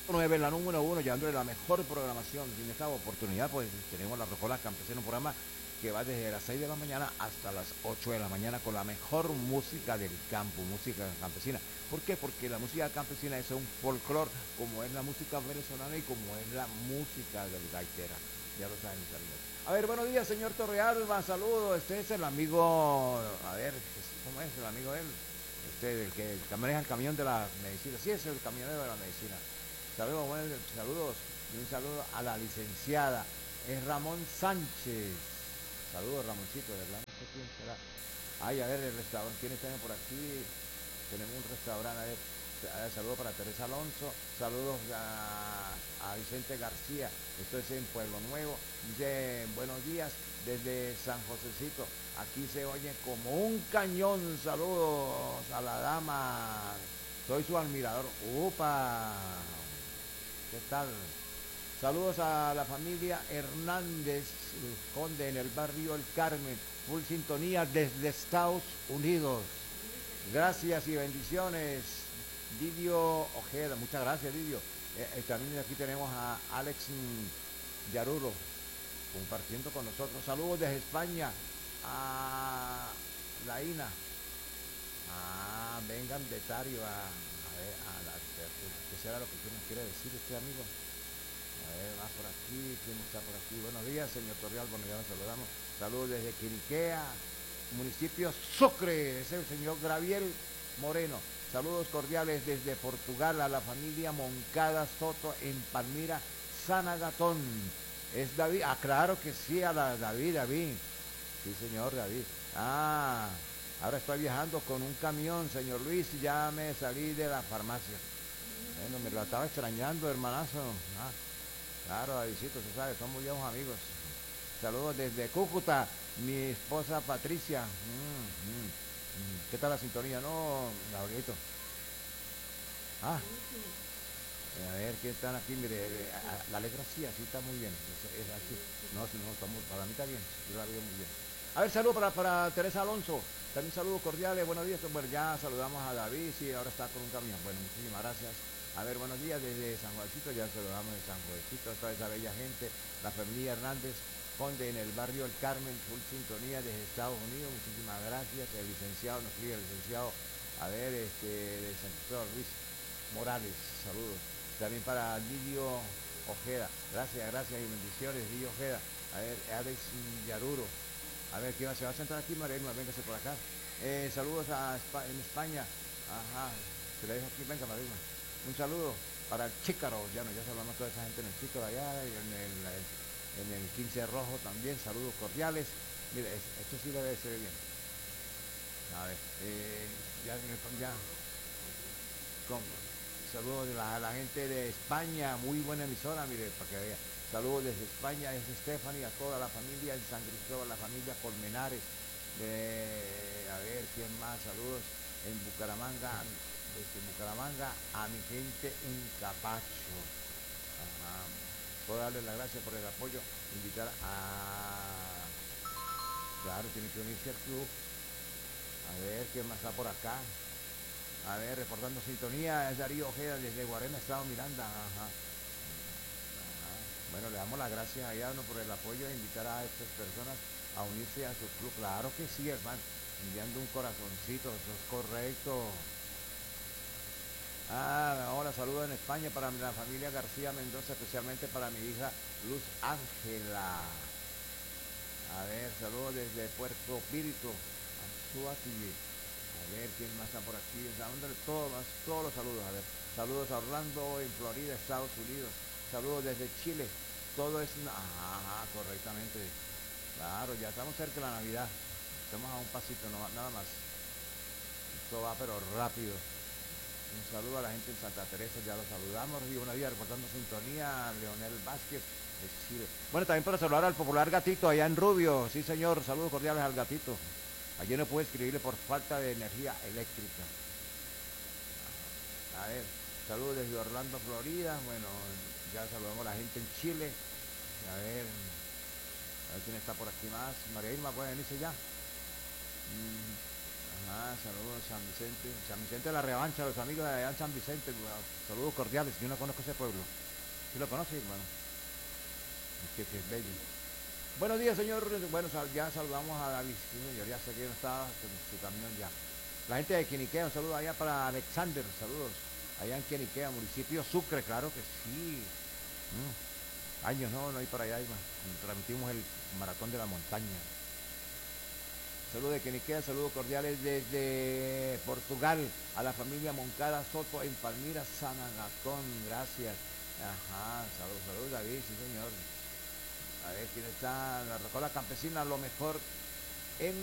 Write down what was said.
9, la número uno, llevándole la mejor programación. En esta oportunidad, pues tenemos la Rocola Campesina, un programa que va desde las 6 de la mañana hasta las 8 de la mañana con la mejor música del campo, música campesina. ¿Por qué? Porque la música campesina es un folclore, como es la música venezolana y como es la música del gaitera. Ya lo saben, mis amigos. A ver, buenos días, señor Torrealba, saludos. Este es el amigo, a ver, ¿cómo es el amigo de él? El que maneja el camión de la medicina. Sí, es el camionero de la medicina. Saludos, saludos y un saludo a la licenciada. Es Ramón Sánchez. Saludos, Ramoncito, ¿verdad? No sé quién será. Ay, a ver, el restaurante. ¿Quiénes tienen por aquí? Tenemos un restaurante. A ver, saludos para Teresa Alonso. Saludos a Vicente García. Esto es en Pueblo Nuevo. Dice, buenos días desde San Josecito. Aquí se oye como un cañón. Saludos a la dama. Soy su admirador. ¡Upa! ¿Qué tal? Saludos a la familia Hernández Conde en el barrio El Carmen. Full sintonía desde Estados Unidos. Gracias y bendiciones. Didio Ojeda, muchas gracias, Didio. También aquí tenemos a Alex Yaruro compartiendo con nosotros. Saludos desde España a la INA. Ah, vengan de Tario a ver, ¿qué será lo que nos quiere decir este amigo? A ver, más por aquí, ¿quién está por aquí? Buenos días, señor Torreal, bueno, ya nos saludamos. Saludos desde Quiriquea, municipio Sucre, es el señor Graviel Moreno. Saludos cordiales desde Portugal a la familia Moncada Soto en Palmira, Sanagatón. Es David, ah, claro que sí, a la David. Sí, señor David. Ah, ahora estoy viajando con un camión, señor Luis, y ya me salí de la farmacia. Bueno, me lo estaba extrañando, hermanazo. Ah, claro, Davidcito, se sabe, somos viejos amigos. Saludos desde Cúcuta, mi esposa Patricia. ¿Qué tal la sintonía? No, Gabrielito. Ah, a ver, ¿qué están aquí? Mire, la letra sí, así está muy bien. Es así. No, si no, estamos, para mí está bien. Yo la veo muy bien. A ver, saludos para Teresa Alonso. También saludos cordiales, buenos días. Bueno, ya saludamos a David, sí, ahora está con un camión. Bueno, muchísimas gracias. A ver, buenos días desde San Juancito, ya saludamos de San Juancito, toda esa bella gente, la familia Hernández Conde en el barrio El Carmen, full sintonía desde Estados Unidos, muchísimas gracias. El licenciado, nos sigue el licenciado, a ver, de San Cristóbal Luis Morales, saludos. También para Lidio Ojeda, gracias y bendiciones, Lidio Ojeda. A ver, Alex Yaruro, a ver, ¿qué va? ¿Se va a sentar aquí, María Irma? Véngase por acá. Saludos en España. Ajá, se le dejo aquí, venga, María Irma. Un saludo para el Chícaro, ya saludamos a toda esa gente en el Chícaro allá, y en el 15 Rojo también, saludos cordiales. Mire, esto sí debe ser bien. A ver, ya, con, saludos a la gente de España, muy buena emisora, mire, para que vea. Saludos desde España, es Stephanie, a toda la familia en San Cristóbal, la familia Colmenares. A ver, ¿quién más? Saludos en Bucaramanga, desde Bucaramanga a mi gente en Capacho. Ajá. Puedo darles las gracias por el apoyo, invitar a... Claro, tiene que unirse al club. A ver, ¿quién más está por acá? A ver, reportando sintonía, es Darío Ojeda desde Guarena, Estado Miranda. Ajá. Ajá. Bueno, le damos las gracias a Yano por el apoyo e invitar a estas personas a unirse a su club. Claro que sí, hermano. Enviando un corazoncito, eso es correcto. Ah, ahora saludo en España para la familia García Mendoza, especialmente para mi hija Luz Ángela. A ver, saludos desde Puerto Píritu, Anzuategui. A ver, ¿quién más está por aquí? Dándole todos los saludos. A ver, saludos a Orlando en Florida, Estados Unidos. Saludos desde Chile. Todo es... Ajá, correctamente. Claro, ya estamos cerca de la Navidad. Estamos a un pasito, nada más. Esto va pero rápido. Un saludo a la gente en Santa Teresa, ya los saludamos. Y buenos días, reportando sintonía, Leonel Vázquez de Chile. Bueno, también para saludar al popular gatito allá en Rubio. Sí, señor, saludos cordiales al gatito. Allí no puede escribirle por falta de energía eléctrica. A ver, saludos desde Orlando, Florida. Bueno, ya saludamos a la gente en Chile. A ver quién está por aquí más. María Irma, ¿puede venirse ya? Ajá, saludos San Vicente de la Revancha, los amigos de allá en San Vicente, wow, saludos cordiales, yo no conozco ese pueblo. ¿Sí lo conoce, hermano? Que es bello. Buenos días, señor. Bueno, ya saludamos a David, sí, señor, ya sé que no estaba con su camión ya. La gente de Quiniquea, un saludo allá para Alexander, saludos. Allá en Quiniquea, municipio Sucre, claro que sí. Años no ir para allá, Irma. Transmitimos el maratón de la montaña. Saludos de Queniquea, saludos cordiales desde Portugal a la familia Moncada Soto en Palmira, San Agatón, gracias. Ajá, saludos David, sí señor. A ver quién está, la Rocola Campesina, lo mejor en